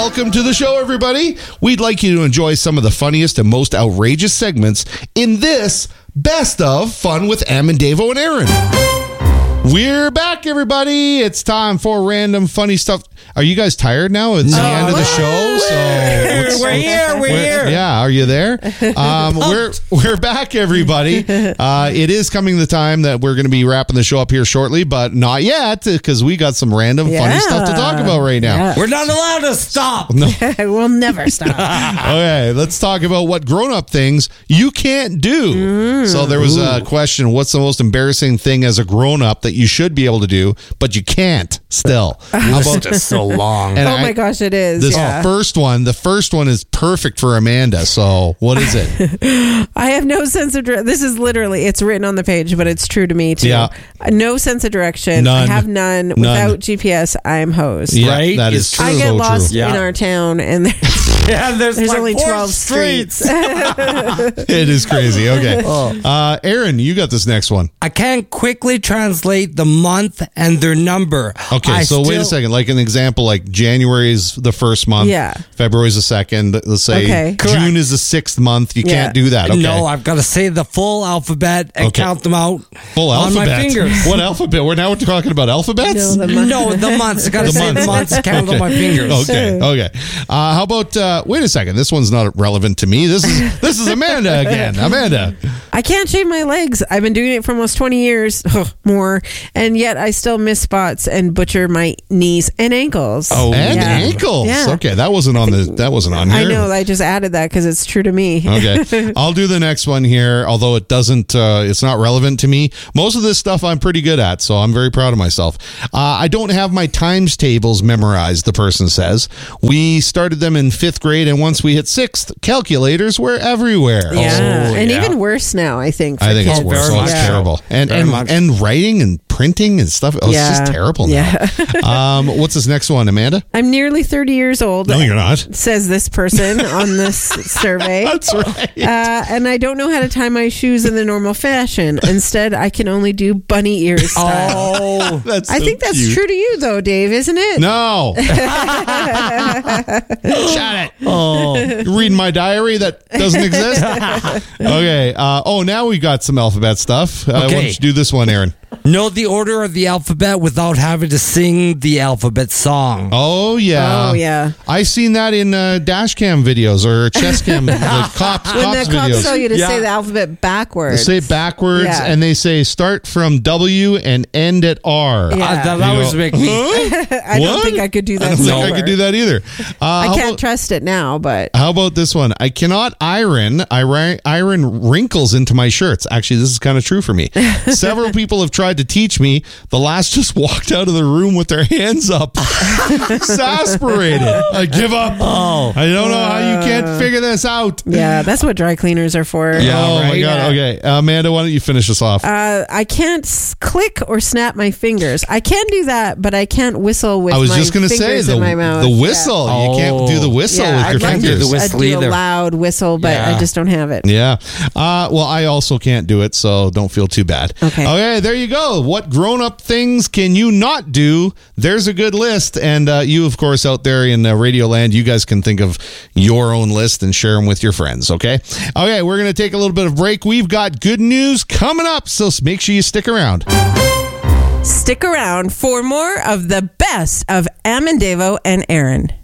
Welcome to the show, everybody. We'd like you to enjoy some of the funniest and most outrageous segments in this Best of Fun with Am and Davo and Aaron. We're back, everybody. It's time for random funny stuff. Are you guys tired now? It's the end of the show. So We're here. Yeah, are you there? We're back, everybody. It is coming the time that we're going to be wrapping the show up here shortly, but not yet because we got some random funny stuff to talk about right now. Yeah. We're not allowed to stop. No. We'll never stop. Okay, let's talk about what grown-up things you can't do. So there was a question, what's the most embarrassing thing as a grown-up that you should be able to do, but you can't still? How about Just so long. And Oh my gosh, it is. This yeah. first one is perfect for Amanda. So what is it? I have no sense of direction. This is literally, it's written on the page, but it's true to me too. Yeah. No sense of direction. None. I have none. Without GPS, I'm hosed. Yeah, Right? that It's is true. I get so lost true. Yeah. in our town, and there's There's like only 4 12 streets. It is crazy. Okay. Aaron, you got this next one. I can't quickly translate the month and their number. Okay, so wait a second. Like an example, like January is the first month. Yeah. February is the second. Let's say Okay. June is the sixth month. You Yeah. can't do that. Okay. No, I've got to say the full alphabet and Okay. count them out Full on alphabet. my fingers. What alphabet? We're talking about alphabets? No, the month. No, the months. I got to say the months, count on my fingers. Okay. How about? Wait a second. This one's not relevant to me. This is Amanda again. Amanda. I can't shave my legs. I've been doing it for almost 20 years, more, and yet I still miss spots and butcher my knees and ankles. Oh, and Yeah. ankles. Yeah. Okay, that wasn't on here. I know. I just added that because it's true to me. Okay, I'll do the next one here. Although it doesn't, it's not relevant to me. Most of this stuff I'm pretty good at, so I'm very proud of myself. I don't have my times tables memorized. The person says we started them in 5th grade, and once we hit 6th, calculators were everywhere. Yeah, Oh, and yeah. even worse now. I think. I think it's kids. worse. very Oh, it's much. terrible. Very much. And writing and printing and stuff. Oh, Yeah. it's just terrible now. Yeah. What's this next one, Amanda? I'm nearly 30 years old. No, you're not. Says this person on this survey. That's right. And I don't know how to tie my shoes in the normal fashion. Instead, I can only do bunny ears style. Oh, That's I so think that's cute. true to you, though, Dave, isn't it? No. Shut it. Oh. You're reading my diary that doesn't exist? Okay. Now we got some alphabet stuff. Why don't you do this one, Aaron? know the order of the alphabet without having to sing the alphabet song. Oh, yeah. Oh, yeah. I've seen that in dash cam videos or chess cam, like cops When the cops videos. tell you to Yeah. say the alphabet They backwards. say it backwards, Yeah. and they say start from W and end at R. Yeah. That You always go, make me. huh? I don't What? think I could do that. I don't think I sober. could do that either. I can't trust it now, but How about this one? I cannot iron. I iron wrinkles into my shirts. Actually, this is kind of true for me. Several people have tried to teach me. The last just walked out of the room with their hands up, exasperated. I give up. Oh, I don't know how you can't figure this out. yeah, that's what dry cleaners are for. Yeah, oh my God. Yeah. Okay, Amanda, why don't you finish us off? I can't click or snap my fingers. I can do that, but I can't whistle with I was my just going to say fingers in my mouth. the whistle. Yeah. You can't do the whistle Yeah, with I'd your like to fingers. do the whistle do either. a loud whistle, but Yeah. I just don't have it. Yeah. Well, I also can't do it, so don't feel too bad. Okay. There you go. What grown-up things can you not do? There's a good list. And you, of course, out there in Radio Land, you guys can think of your own list and share them with your friends, okay? Okay, we're going to take a little bit of break. We've got good news coming up, so make sure you stick around. Stick around for more of the best of Am and Davo and Aaron.